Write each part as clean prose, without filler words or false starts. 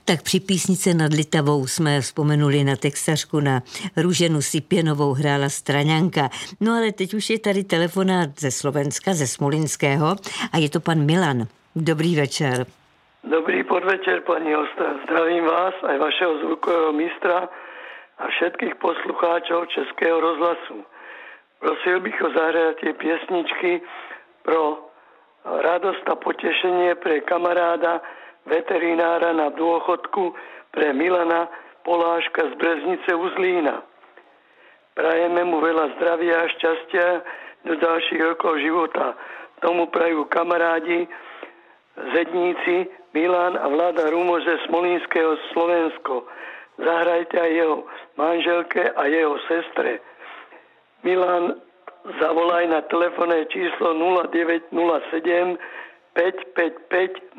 Tak při písnice Nad Litavou jsme vzpomenuli na textařku, na Růženu Sipěnovou, hrála Straňanka. No ale teď už je tady telefonát ze Slovenska, ze Smolinského a je to pan Milan. Dobrý večer. Dobrý podvečer, pani Osta. Zdravím vás, aj vašeho zvukového mistra a všetkých poslucháčov Českého rozhlasu. Prosil bych o zahratie piesničky pro radosť a potešenie pre kamaráda veterinára na dôchodku, pre Milana Poláška z Breznice u Zlína. Prajeme mu veľa zdravia a šťastia do ďalších rokov života. Tomu prajú kamarádi, zedníci Milan a Vlada Rumo ze Smolínského Slovensko. Zahrajte aj jeho manželke a jeho sestre. Milan, zavolaj na telefónne číslo 0907 555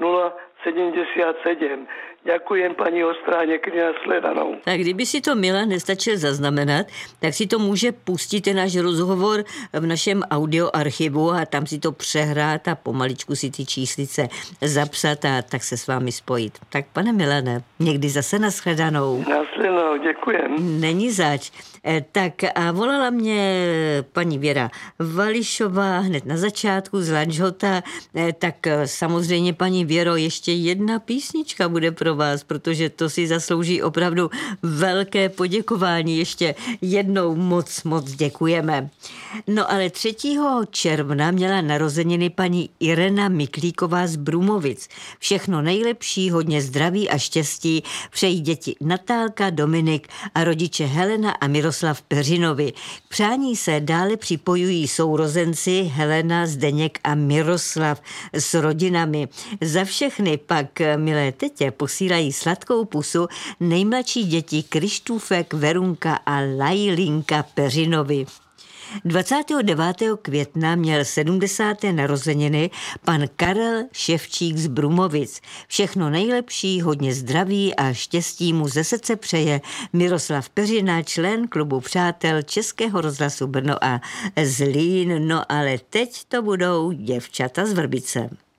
077. Ďakujem, pani Ostrá, niekedy nasledanou. Tak kdyby si to Milan nestačil zaznamenat, tak si to může pustit náš rozhovor v našem audioarchivu a tam si to přehrát a pomaličku si ty číslice zapsat a tak se s vámi spojit. Tak pane Milane, někdy zase nashledanou. Nasledanou, děkujem. Není zač. Tak a volala mě paní Věra Vališová hned na začátku z Lanžhota, tak samozřejmě paní Věro, ještě jedna písnička bude pro vás, protože to si zaslouží opravdu velké poděkování. Ještě jednou moc děkujeme. No ale 3. června měla narozeniny paní Irena Miklíková z Brumovic. Všechno nejlepší, hodně zdraví a štěstí přejí děti Natálka, Dominik a rodiče Helena a Miroslav Peřinovi. K přání se dále připojují sourozenci Helena, Zdeněk a Miroslav s rodinami. Za všechny pak, milé tetě, posílají sladkou pusu nejmladší děti Krištůfek, Verunka a Lajlinka Peřinovi. 29. května měl 70. narozeniny pan Karel Ševčík z Brumovic. Všechno nejlepší, hodně zdraví a štěstí mu ze srdce přeje Miroslav Peřina, člen klubu přátel Českého rozhlasu Brno a Zlín. No ale teď to budou děvčata z Vrbice.